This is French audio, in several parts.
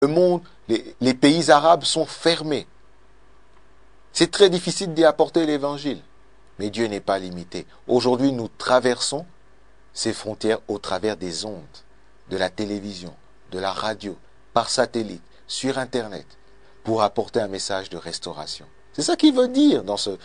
Le monde, les pays arabes sont fermés. C'est très difficile d'y apporter l'évangile. Mais Dieu n'est pas limité. Aujourd'hui, nous traversons ces frontières au travers des ondes, de la télévision, de la radio, par satellite, sur Internet, pour apporter un message de restauration. C'est ça qu'il veut dire dans ce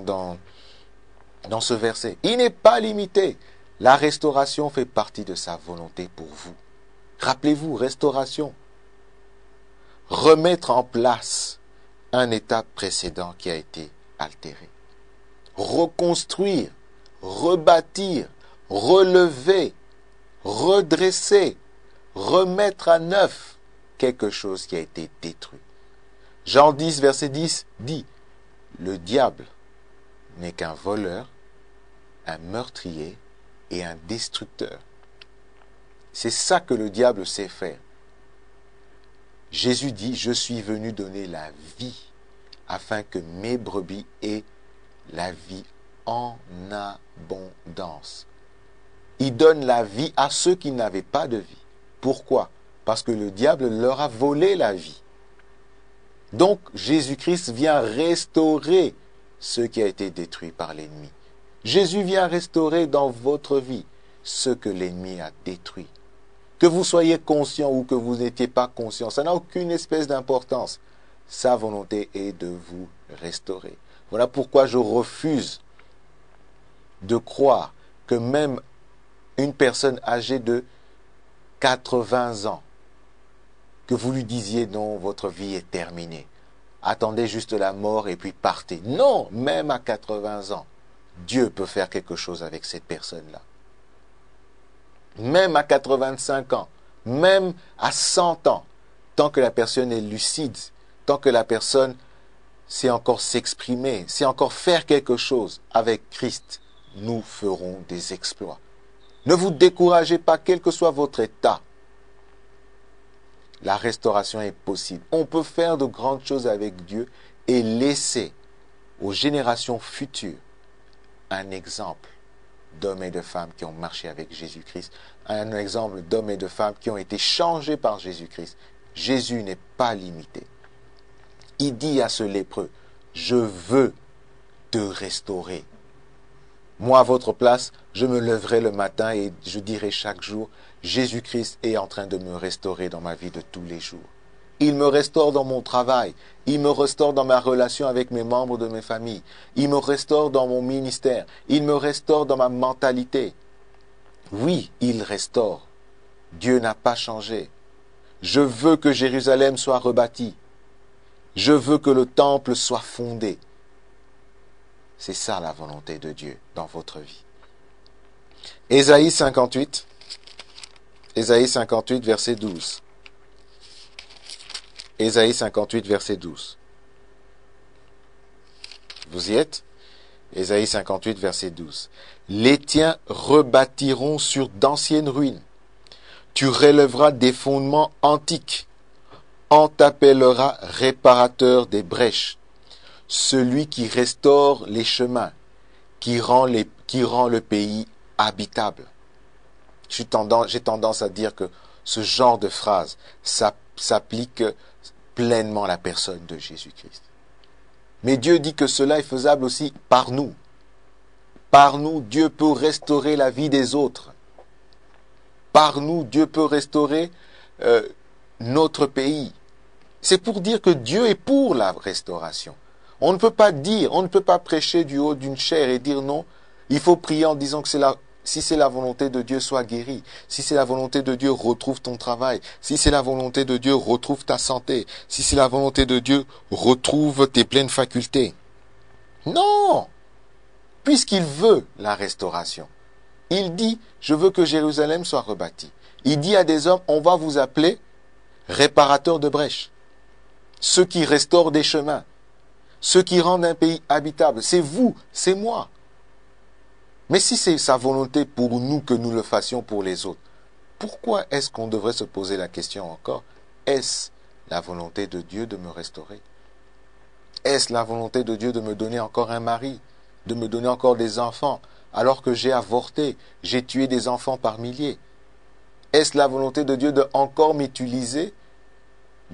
verset. Il n'est pas limité. La restauration fait partie de sa volonté pour vous. Rappelez-vous, restauration. Remettre en place un état précédent qui a été altéré. Reconstruire, rebâtir, relever, redresser, remettre à neuf quelque chose qui a été détruit. Jean 10, verset 10 dit, le diable n'est qu'un voleur, un meurtrier et un destructeur. C'est ça que le diable sait faire. Jésus dit, je suis venu donner la vie afin que mes brebis aient la vie en abondance. Il donne la vie à ceux qui n'avaient pas de vie. Pourquoi? Parce que le diable leur a volé la vie. Donc Jésus-Christ vient restaurer ce qui a été détruit par l'ennemi. Jésus vient restaurer dans votre vie ce que l'ennemi a détruit. Que vous soyez conscient ou que vous n'étiez pas conscient, ça n'a aucune espèce d'importance. Sa volonté est de vous restaurer. Voilà pourquoi je refuse de croire que même une personne âgée de 80 ans, que vous lui disiez non, votre vie est terminée. Attendez juste la mort et puis partez. Non, même à 80 ans, Dieu peut faire quelque chose avec cette personne-là. Même à 85 ans, même à 100 ans, tant que la personne est lucide, tant que la personne sait encore s'exprimer, sait encore faire quelque chose avec Christ, nous ferons des exploits. Ne vous découragez pas, quel que soit votre état. La restauration est possible. On peut faire de grandes choses avec Dieu et laisser aux générations futures un exemple d'hommes et de femmes qui ont marché avec Jésus-Christ, un exemple d'hommes et de femmes qui ont été changés par Jésus-Christ. Jésus n'est pas limité. Il dit à ce lépreux, je veux te restaurer. Moi, à votre place, je me lèverai le matin et je dirai chaque jour, Jésus-Christ est en train de me restaurer dans ma vie de tous les jours. Il me restaure dans mon travail. Il me restaure dans ma relation avec mes membres de mes familles. Il me restaure dans mon ministère. Il me restaure dans ma mentalité. Oui, il restaure. Dieu n'a pas changé. Je veux que Jérusalem soit rebâtie. Je veux que le temple soit fondé. C'est ça la volonté de Dieu dans votre vie. Ésaïe 58, verset 12. Ésaïe 58, verset 12. Vous y êtes? Ésaïe 58, verset 12. Les tiens rebâtiront sur d'anciennes ruines. Tu relèveras des fondements antiques. On t'appellera réparateur des brèches. Celui qui restaure les chemins, qui rend le pays habitable. J'ai tendance à dire que ce genre de phrase s'applique pleinement à la personne de Jésus-Christ. Mais Dieu dit que cela est faisable aussi par nous. Par nous, Dieu peut restaurer la vie des autres. Par nous, Dieu peut restaurer notre pays. C'est pour dire que Dieu est pour la restauration. On ne peut pas dire, on ne peut pas prêcher du haut d'une chaire et dire non, il faut prier en disant que si c'est la volonté de Dieu, sois guéri. Si c'est la volonté de Dieu, retrouve ton travail. Si c'est la volonté de Dieu, retrouve ta santé. Si c'est la volonté de Dieu, retrouve tes pleines facultés. Non! Puisqu'il veut la restauration. Il dit, je veux que Jérusalem soit rebâtie. Il dit à des hommes, on va vous appeler réparateurs de brèches. Ceux qui restaurent des chemins. Ceux qui rendent un pays habitable. C'est vous, c'est moi. Mais si c'est sa volonté pour nous que nous le fassions pour les autres, pourquoi est-ce qu'on devrait se poser la question encore? Est-ce la volonté de Dieu de me restaurer? Est-ce la volonté de Dieu de me donner encore un mari? De me donner encore des enfants alors que j'ai avorté, j'ai tué des enfants par milliers? Est-ce la volonté de Dieu de encore m'utiliser